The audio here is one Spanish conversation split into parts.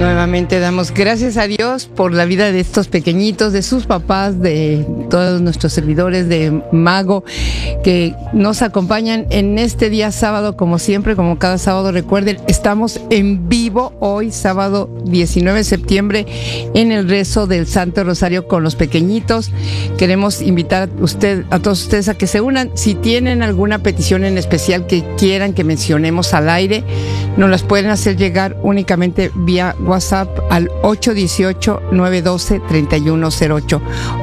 Nuevamente damos gracias a Dios por la vida de estos pequeñitos, de sus papás, de todos nuestros servidores de Mago que nos acompañan en este día sábado, como siempre, como cada sábado. Recuerden, estamos en vivo hoy, sábado 19 de septiembre, en el rezo del Santo Rosario con los pequeñitos. Queremos invitar a todos ustedes a que se unan. Si tienen alguna petición en especial que quieran que mencionemos al aire, nos las pueden hacer llegar únicamente vía WhatsApp al 818-912-3108,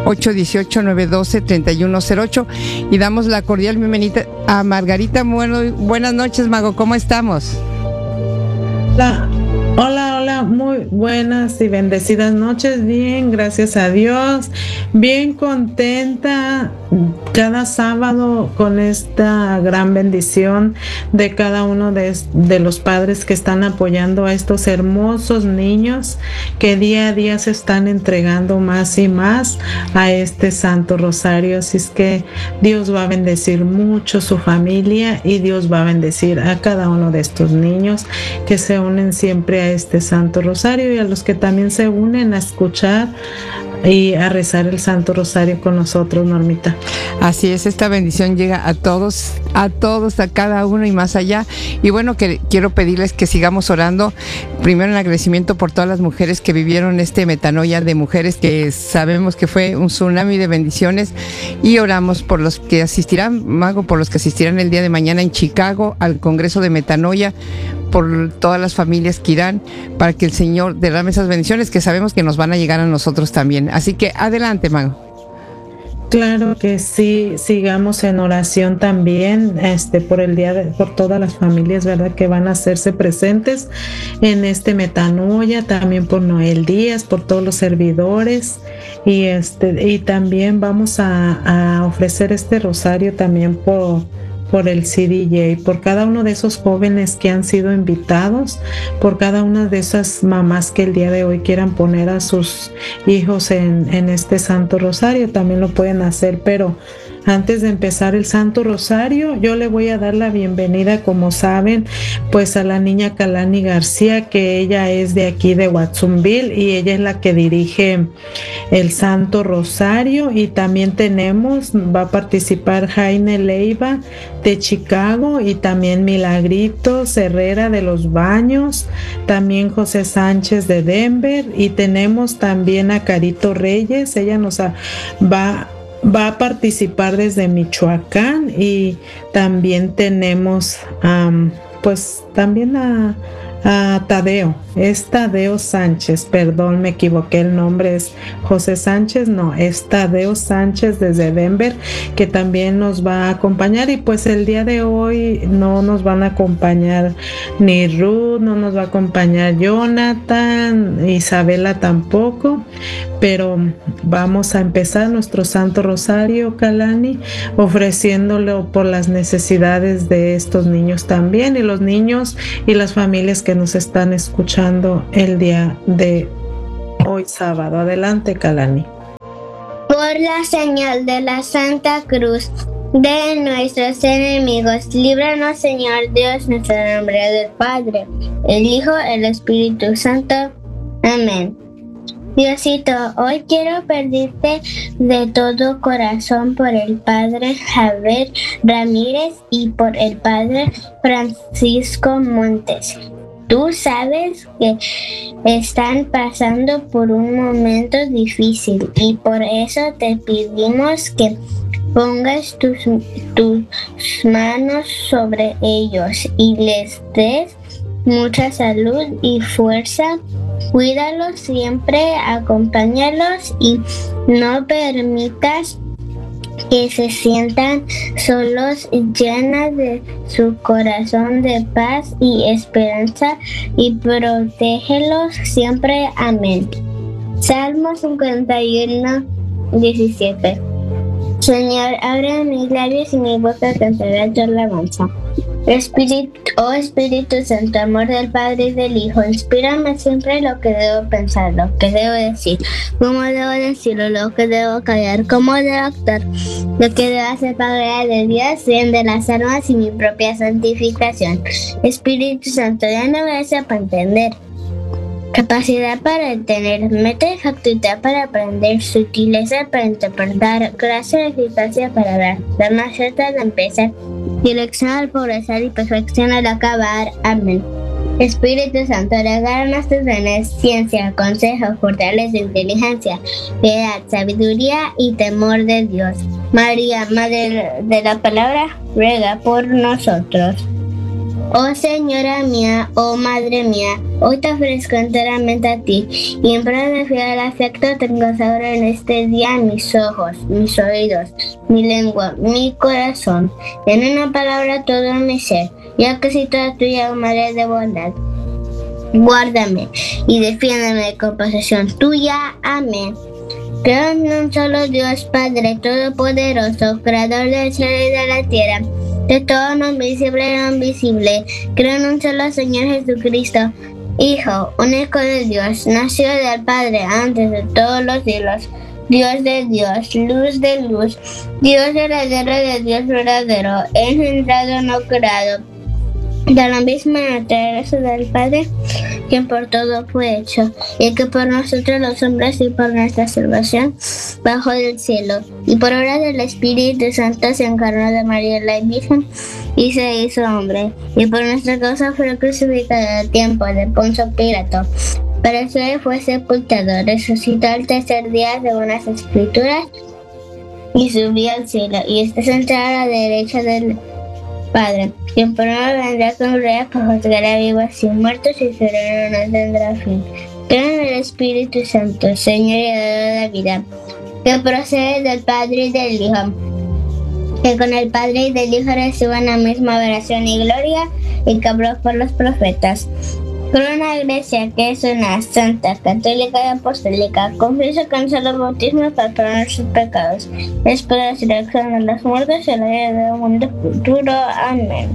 818-912-3108, y damos la cordial bienvenida a Margarita. Buenas noches, Mago, ¿cómo estamos? Hola, muy buenas y bendecidas noches. Bien, gracias a Dios, bien contenta cada sábado con esta gran bendición de cada uno de los padres que están apoyando a estos hermosos niños que día a día se están entregando más y más a este Santo Rosario. Así es que Dios va a bendecir mucho su familia y Dios va a bendecir a cada uno de estos niños que se unen siempre a este Santo Rosario, y a los que también se unen a escuchar y a rezar el Santo Rosario con nosotros, Normita. Así es, esta bendición llega a todos, a cada uno y más allá. Y bueno, que quiero pedirles que sigamos orando, primero en agradecimiento por todas las mujeres que vivieron este metanoia de mujeres, que sabemos que fue un tsunami de bendiciones, y oramos por los que asistirán, Mago, por los que asistirán el día de mañana en Chicago al Congreso de Metanoia, por todas las familias que irán, para que el Señor derrame esas bendiciones que sabemos que nos van a llegar a nosotros también. Así que adelante, Mago. Claro que sí, sigamos en oración también, por todas las familias, ¿verdad?, que van a hacerse presentes en este metanoia, también por Noel Díaz, por todos los servidores, y también vamos a ofrecer este rosario también por el CDJ, por cada uno de esos jóvenes que han sido invitados, por cada una de esas mamás que el día de hoy quieran poner a sus hijos en este Santo Rosario. También lo pueden hacer, pero antes de empezar el Santo Rosario, yo le voy a dar la bienvenida, como saben, pues a la niña Kalani García, que ella es de aquí de Watsonville y ella es la que dirige el Santo Rosario. Y también va a participar Jaime Leiva de Chicago, y también Milagrito Herrera de Los Baños, también José Sánchez de Denver, y tenemos también a Carito Reyes. Ella va a participar desde Michoacán, y también tenemos también a Tadeo. Es Tadeo Sánchez, perdón, me equivoqué, el nombre es José Sánchez, no, es Tadeo Sánchez desde Denver, que también nos va a acompañar. Y pues el día de hoy no nos van a acompañar ni Ruth, no nos va a acompañar Jonathan, Isabela tampoco, pero vamos a empezar nuestro Santo Rosario, Kalani, ofreciéndolo por las necesidades de estos niños también, y los niños y las familias que nos están escuchando el día de hoy sábado. Adelante, Kalani. Por la señal de la Santa Cruz de nuestros enemigos, líbranos, Señor Dios, en el nombre del Padre, el Hijo, el Espíritu Santo. Amén. Diosito, hoy quiero pedirte de todo corazón por el Padre Javier Ramírez y por el Padre Francisco Montes. Tú sabes que están pasando por un momento difícil, y por eso te pedimos que pongas tus manos sobre ellos y les des mucha salud y fuerza. Cuídalos siempre, acompáñalos y no permitas que se sientan solos. Llena de su corazón de paz y esperanza y protégelos siempre. Amén. Salmo 51, 17. Señor, abre mis labios y mi boca cantará tu alabanza. Espíritu Santo, amor del Padre y del Hijo, inspírame siempre lo que debo pensar, lo que debo decir, cómo debo decirlo, lo que debo callar, cómo debo actuar, lo que debo hacer para gloria de Dios, bien de las almas y mi propia santificación. Espíritu Santo, ya no me hace para entender capacidad para entender, mente y facultad para aprender, sutileza para interpretar, gracia y eficacia para hablar, forma cierta al empezar, dirección al progresar y perfección al acabar. Amén. Espíritu Santo, regala nuestros dones, ciencia, consejo, fortaleza, inteligencia, piedad, sabiduría y temor de Dios. María, Madre de la Palabra, ruega por nosotros. Oh Señora mía, oh Madre mía, hoy te ofrezco enteramente a ti, y en prueba de fiel afecto tengo ahora en este día mis ojos, mis oídos, mi lengua, mi corazón, en una palabra todo mi ser, ya que soy toda tuya, oh Madre de bondad. Guárdame y defiéndeme con posesión tuya. Amén. Creo en un solo Dios, Padre Todopoderoso, Creador del cielo y de la tierra, de todo lo visible y lo invisible. Creo en un solo Señor Jesucristo, Hijo, único de Dios, nacido del Padre antes de todos los siglos, Dios de Dios, luz de luz, Dios verdadero de Dios verdadero, engendrado no creado, de la misma naturaleza del Padre, quien por todo fue hecho, y que por nosotros los hombres y por nuestra salvación bajó del cielo, y por obra del Espíritu Santo se encarnó de María la Virgen y se hizo hombre, y por nuestra causa fue crucificado a tiempo de Poncio Pilato. Padeció y fue sepultado, resucitó al tercer día según las Escrituras, y subió al cielo, y está sentado a la derecha del Padre, quien por no vendrá con gloria para juzgar a vivos y muertos, y su reino no tendrá fin. Creo en el Espíritu Santo, Señor y dador de vida, que procede del Padre y del Hijo, que con el Padre y del Hijo reciban la misma veneración y gloria, y que habló por los profetas. Creo en la Iglesia, que es una santa, católica y apostólica. Confieso que un solo bautismo para perdonar sus pecados. Espero la resurrección de los muertos y la vida del mundo futuro. Amén.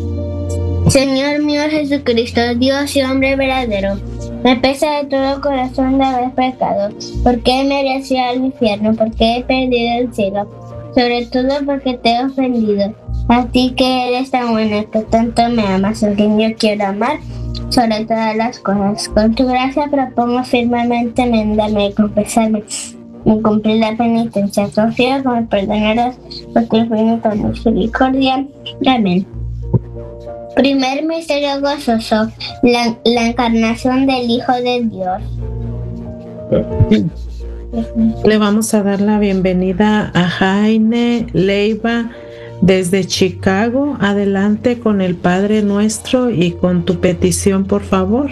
Señor mío Jesucristo, Dios y hombre verdadero, me pesa de todo corazón de haber pecado, porque he merecido al infierno, porque he perdido el cielo, sobre todo porque te he ofendido. A ti que eres tan bueno, que tanto me amas, a quien yo quiero amar sobre todas las cosas. Con tu gracia propongo firmemente enmendarme y confesarme y cumplir la penitencia. Confío con el perdonaros por tu infinita misericordia. Amén. Primer misterio gozoso, la encarnación del Hijo de Dios. Le vamos a dar la bienvenida a Jaime Leiva desde Chicago. Adelante con el Padre Nuestro y con tu petición, por favor.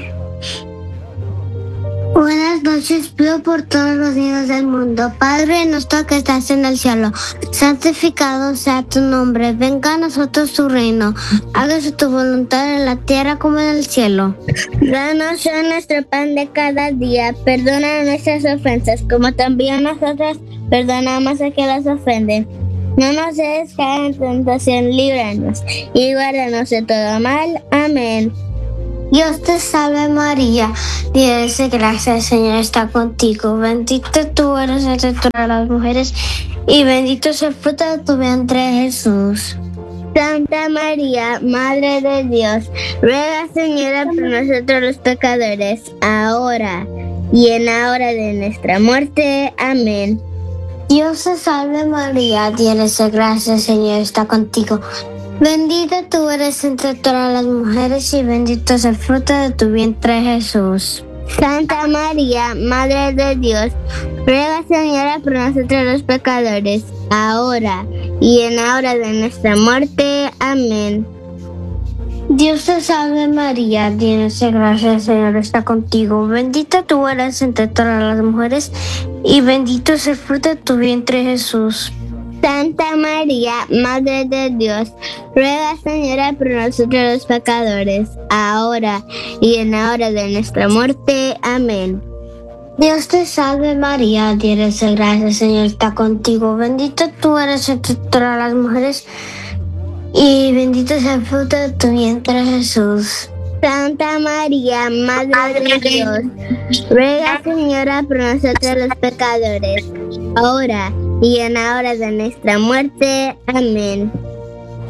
Buenas noches, pido por todos los niños del mundo. Padre nuestro que estás en el cielo, santificado sea tu nombre. Venga a nosotros tu reino. Hágase tu voluntad en la tierra como en el cielo. Danos hoy nuestro pan de cada día. Perdona nuestras ofensas, como también nosotros perdonamos a quienes nos ofenden. No nos dejes caer en tentación, líbranos y guárdanos de todo mal. Amén. Dios te salve María, llena de gracia, el Señor está contigo. Bendita tú eres entre todas las mujeres, y bendito es el fruto de tu vientre, Jesús. Santa María, Madre de Dios, ruega, Señora, por nosotros los pecadores, ahora y en la hora de nuestra muerte. Amén. Dios te salve María, llena de gracia, el Señor está contigo. Bendita tú eres entre todas las mujeres y bendito es el fruto de tu vientre, Jesús. Santa María, Madre de Dios, ruega, Señora, por nosotros los pecadores, ahora y en la hora de nuestra muerte. Amén. Dios te salve María, llena de gracia, el Señor está contigo. Bendita tú eres entre todas las mujeres y bendito es el fruto de tu vientre, Jesús. Santa María, Madre de Dios, ruega, Señora, por nosotros los pecadores, ahora y en la hora de nuestra muerte. Amén. Dios te salve María, llena de gracia, el Señor está contigo. Bendita tú eres entre todas las mujeres y bendito es el fruto de tu vientre, Jesús. Santa María, Madre de Dios, ruega, Señora, por nosotros los pecadores, ahora y en la hora de nuestra muerte. Amén.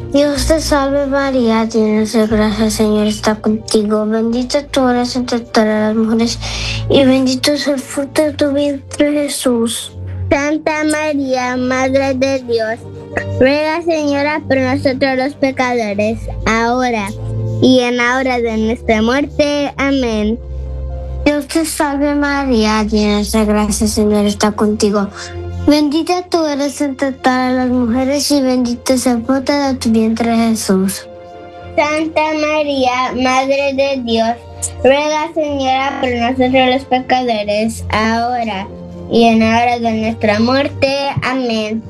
Dios te salve María, llena de gracia, el Señor está contigo. Bendita tú eres entre todas las mujeres y bendito es el fruto de tu vientre Jesús. Santa María, Madre de Dios, ruega Señora por nosotros los pecadores, ahora y en la hora de nuestra muerte. Amén. Dios te salve María, llena de gracia, el Señor está contigo. Bendita tú eres entre todas las mujeres y bendito es el fruto de tu vientre Jesús. Santa María, Madre de Dios, ruega Señora por nosotros los pecadores, ahora y en la hora de nuestra muerte. Amén.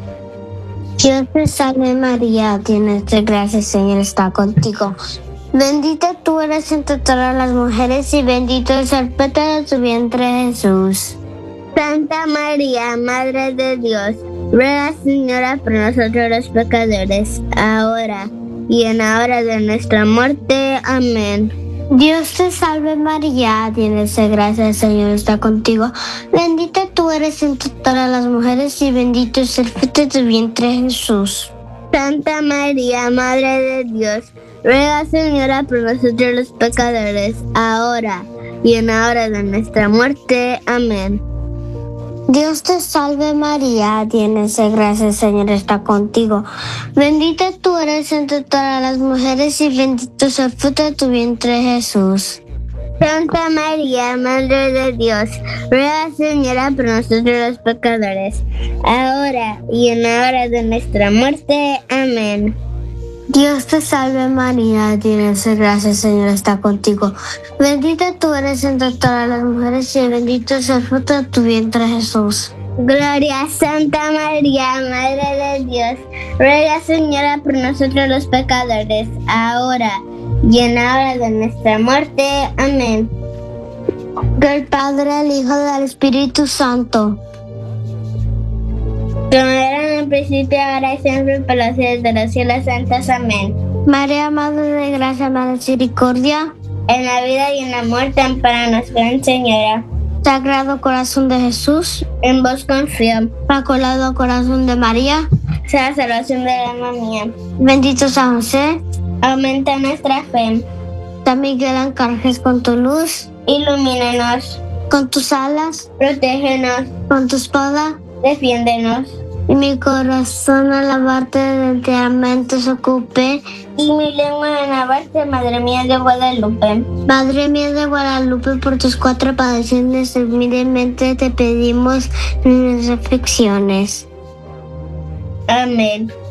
Dios te salve María, llena de gracia, el Señor está contigo. Bendita tú eres entre todas las mujeres y bendito es el fruto de tu vientre Jesús. Santa María, Madre de Dios, ruega Señora por nosotros los pecadores, ahora y en la hora de nuestra muerte. Amén. Dios te salve María, llena de gracia, el Señor está contigo. Bendita tú eres entre todas las mujeres y bendito es el fruto de tu vientre Jesús. Santa María, Madre de Dios, ruega Señora por nosotros los pecadores, ahora y en la hora de nuestra muerte. Amén. Dios te salve María, llena de gracia, el Señor está contigo. Bendita tú eres entre todas las mujeres y bendito es el fruto de tu vientre Jesús. Santa María, Madre de Dios, ruega Señora por nosotros los pecadores, ahora y en la hora de nuestra muerte. Amén. Dios te salve María, llena de gracia, el Señor está contigo. Bendita tú eres entre todas las mujeres y bendito es el fruto de tu vientre Jesús. Gloria a Santa María, Madre de Dios, ruega Señora por nosotros los pecadores, ahora y en la hora de nuestra muerte. Amén. Del Padre, al Hijo y al Espíritu Santo. Como era en el principio, ahora y siempre, por los siglos de los cielos santos. Amén. María, Madre de Gracia, Madre de Misericordia, en la vida y en la muerte, ampáranos, Gran Señora. Sagrado Corazón de Jesús, en vos confío. Inmaculado Corazón de María, sea la salvación del alma mía. Bendito San José, aumenta nuestra fe. San Miguel, Arcángel, con tu luz, ilumínanos. Con tus alas, protégenos. Con tu espada, defiéndenos. Y mi corazón alabarte enteramente se ocupe, y mi lengua en alabarte, Madre mía de Guadalupe. Madre mía de Guadalupe, por tus cuatro padecimientos humildemente te pedimos en las aflicciones. Amén.